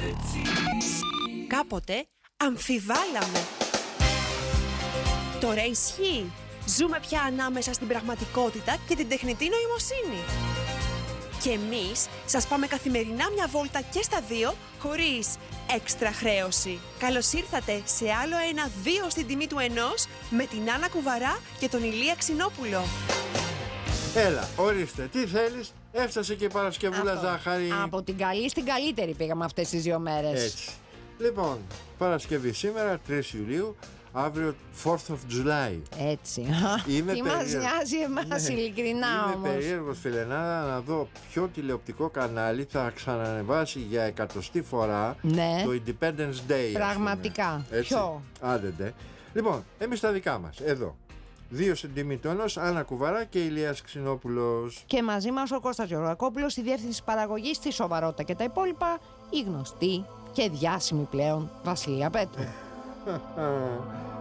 Κάποτε αμφιβάλαμε. Τώρα ισχύει. Ζούμε πια ανάμεσα στην πραγματικότητα και την τεχνητή νοημοσύνη. Και εμείς σας πάμε καθημερινά μια βόλτα και στα δύο, χωρίς έξτρα χρέωση. Καλώς ήρθατε σε άλλο ένα 2 στην τιμή του 1 με την Άννα Κουβαρά και τον Ηλία Ξινόπουλο. Έλα, ορίστε, τι θέλεις? Έφτασε και η Παρασκευούλα Ζάχαρη. Από την καλή στην καλύτερη πήγαμε αυτές τις 2 μέρες. Έτσι. Λοιπόν, Παρασκευή σήμερα, 3 Ιουλίου, αύριο 4th of July. Έτσι. Είμαι τι μας νοιάζει εμάς, ειλικρινά όμως. Είμαι περίεργος, φιλενάδα, να δω ποιο τηλεοπτικό κανάλι θα ξανανεβάσει για 100η φορά το Independence Day. Πραγματικά. Ποιο? Άντε. Λοιπόν, εμείς τα δικά μας, εδώ. 2 στην τιμή του ενός, Άννα Κουβαρά και Ηλίας Ξινόπουλος. Και μαζί μας ο Κώστας Γεωργακόπουλος, στη διεύθυνση παραγωγής, στη σοβαρότητα και τα υπόλοιπα, η γνωστή και διάσημη πλέον Βασιλεία Πέτρου.